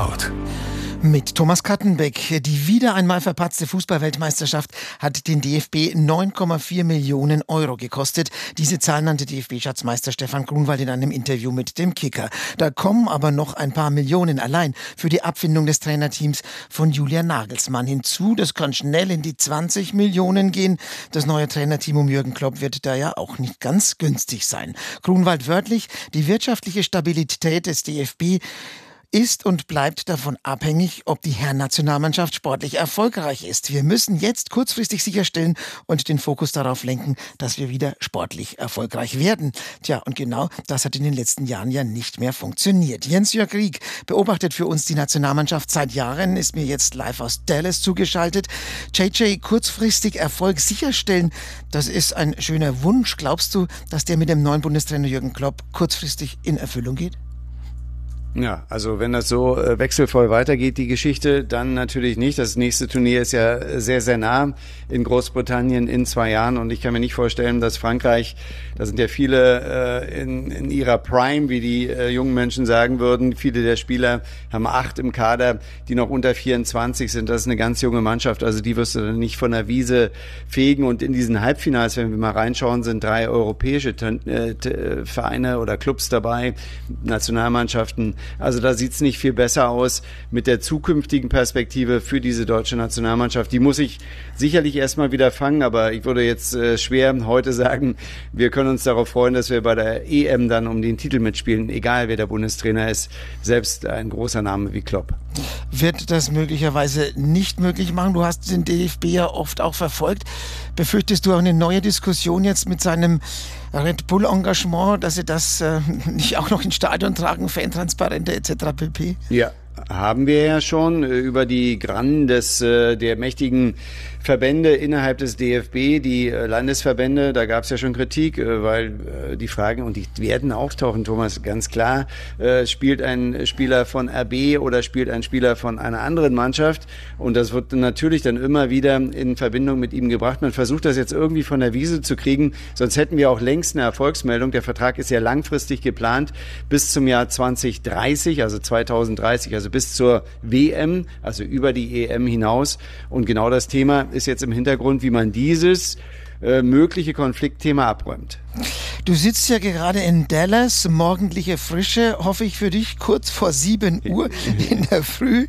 Sport. Mit Thomas Kattenbeck. Die wieder einmal verpatzte Fußballweltmeisterschaft hat den DFB 9,4 Millionen Euro gekostet. Diese Zahl nannte DFB-Schatzmeister Stefan Grunwald in einem Interview mit dem Kicker. Da kommen aber noch ein paar Millionen allein für die Abfindung des Trainerteams von Julian Nagelsmann hinzu. Das kann schnell in die 20 Millionen gehen. Das neue Trainerteam um Jürgen Klopp wird da ja auch nicht ganz günstig sein. Grunwald wörtlich: Die wirtschaftliche Stabilität des DFB ist und bleibt davon abhängig, ob die Herrennationalmannschaft sportlich erfolgreich ist. Wir müssen jetzt kurzfristig sicherstellen und den Fokus darauf lenken, dass wir wieder sportlich erfolgreich werden. Tja, und genau das hat in den letzten Jahren ja nicht mehr funktioniert. Jens-Jörg Rieck beobachtet für uns die Nationalmannschaft seit Jahren, ist mir jetzt live aus Dallas zugeschaltet. JJ, kurzfristig Erfolg sicherstellen, das ist ein schöner Wunsch. Glaubst du, dass der mit dem neuen Bundestrainer Jürgen Klopp kurzfristig in Erfüllung geht? Ja, also wenn das so wechselvoll weitergeht, die Geschichte, dann natürlich nicht. Das nächste Turnier ist ja sehr, sehr nah in Großbritannien in 2 Jahren und ich kann mir nicht vorstellen, dass Frankreich, da sind ja viele in ihrer Prime, wie die jungen Menschen sagen würden, viele der Spieler haben 8 im Kader, die noch unter 24 sind. Das ist eine ganz junge Mannschaft, also die wirst du dann nicht von der Wiese fegen. Und in diesen Halbfinals, wenn wir mal reinschauen, sind 3 europäische Vereine oder Clubs dabei, Nationalmannschaften. Also da sieht's nicht viel besser aus mit der zukünftigen Perspektive für diese deutsche Nationalmannschaft. Die muss ich sicherlich erstmal wieder fangen, aber ich würde jetzt schwer heute sagen, wir können uns darauf freuen, dass wir bei der EM dann um den Titel mitspielen, egal wer der Bundestrainer ist, selbst ein großer Name wie Klopp. Wird das möglicherweise nicht möglich machen? Du hast den DFB ja oft auch verfolgt. Befürchtest du auch eine neue Diskussion jetzt mit seinem Red Bull-Engagement, dass sie das nicht auch noch ins Stadion tragen, Fantransparente etc. pp.? Ja, haben wir ja schon über die Grannen der mächtigen Verbände innerhalb des DFB, die Landesverbände, da gab es ja schon Kritik, weil die Fragen, und die werden auftauchen, Thomas, ganz klar, spielt ein Spieler von RB oder spielt ein Spieler von einer anderen Mannschaft, und das wird natürlich dann immer wieder in Verbindung mit ihm gebracht. Man versucht das jetzt irgendwie von der Wiese zu kriegen, sonst hätten wir auch längst eine Erfolgsmeldung. Der Vertrag ist ja langfristig geplant bis zum Jahr 2030, also 2030, also bis zur WM, also über die EM hinaus, und genau das Thema ist jetzt im Hintergrund, wie man dieses mögliche Konfliktthema abräumt. Du sitzt ja gerade in Dallas, morgendliche Frische, hoffe ich für dich, kurz vor 7 Uhr in der Früh.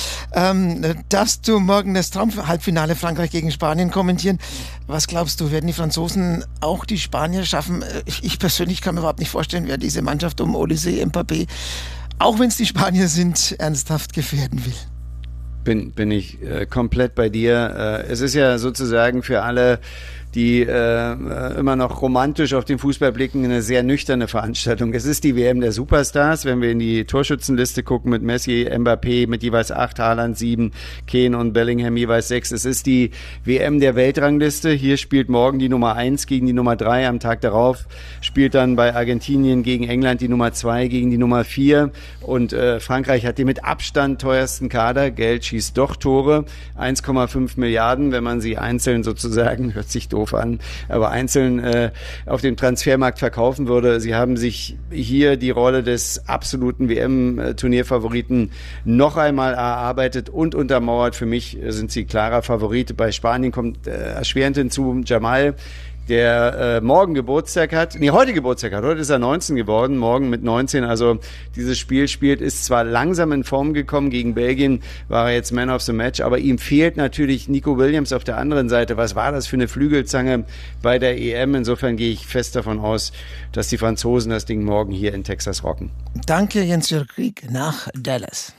Darfst du morgen das Traum-Halbfinale Frankreich gegen Spanien kommentieren? Was glaubst du, werden die Franzosen auch die Spanier schaffen? Ich persönlich kann mir überhaupt nicht vorstellen, wer diese Mannschaft um Olise, Mbappé, auch wenn es die Spanier sind, ernsthaft gefährden will. Bin ich komplett bei dir. Es ist ja sozusagen für alle, die immer noch romantisch auf den Fußball blicken, eine sehr nüchterne Veranstaltung. Es ist die WM der Superstars, wenn wir in die Torschützenliste gucken, mit Messi, Mbappé mit jeweils 8, Haaland 7, Kane und Bellingham jeweils 6. Es ist die WM der Weltrangliste. Hier spielt morgen die Nummer 1 gegen die Nummer 3. Am Tag darauf spielt dann bei Argentinien gegen England die Nummer 2 gegen die Nummer 4. Und Frankreich hat den mit Abstand teuersten Kader. Geld schießt doch Tore. 1,5 Milliarden, wenn man sie einzeln sozusagen, hört sich doof an, aber einzeln auf dem Transfermarkt verkaufen würde. Sie haben sich hier die Rolle des absoluten WM-Turnierfavoriten noch einmal erarbeitet und untermauert. Für mich sind sie klarer Favorit. Bei Spanien kommt erschwerend hinzu Jamal, der morgen Geburtstag hat, heute Geburtstag hat, heute ist er 19 geworden, morgen mit 19, also dieses Spiel ist zwar langsam in Form gekommen, gegen Belgien war er jetzt Man of the Match, aber ihm fehlt natürlich Nico Williams auf der anderen Seite. Was war das für eine Flügelzange bei der EM? Insofern gehe ich fest davon aus, dass die Franzosen das Ding morgen hier in Texas rocken. Danke, Jens-Jörg Rieck nach Dallas.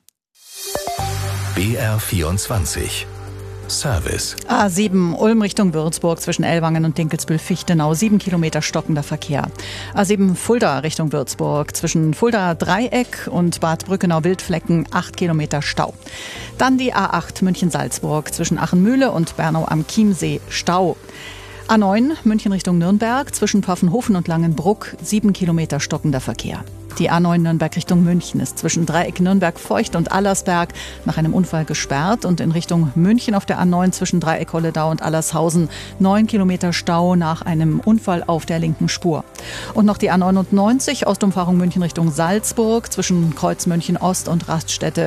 BR24 Service. A7 Ulm Richtung Würzburg zwischen Ellwangen und Dinkelsbühl-Fichtenau 7 Kilometer stockender Verkehr. A7 Fulda Richtung Würzburg zwischen Fulda Dreieck und Bad Brückenau-Wildflecken 8 Kilometer Stau. Dann die A8 München-Salzburg zwischen Achenmühle und Bernau am Chiemsee Stau. A9 München Richtung Nürnberg zwischen Pfaffenhofen und Langenbruck 7 Kilometer stockender Verkehr. Die A9 Nürnberg Richtung München ist zwischen Dreieck Nürnberg-Feucht und Allersberg nach einem Unfall gesperrt und in Richtung München auf der A9 zwischen Dreieck Holledau und Allershausen 9 Kilometer Stau nach einem Unfall auf der linken Spur. Und noch die A99 Ostumfahrung München Richtung Salzburg zwischen Kreuz München Ost und Raststätte